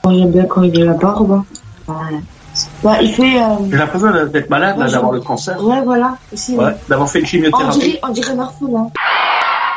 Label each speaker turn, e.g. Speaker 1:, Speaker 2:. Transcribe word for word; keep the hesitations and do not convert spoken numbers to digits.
Speaker 1: Moi, j'aime bien quand il a la barbe. Ouais. Bah, il fait... Euh...
Speaker 2: J'ai l'impression d'être malade,
Speaker 1: ouais,
Speaker 2: là, d'avoir le cancer.
Speaker 1: Ouais, voilà. Aussi,
Speaker 2: ouais,
Speaker 1: ouais.
Speaker 2: D'avoir fait une
Speaker 1: On
Speaker 2: chimiothérapie.
Speaker 1: dirait, on dirait Marfoul, hein.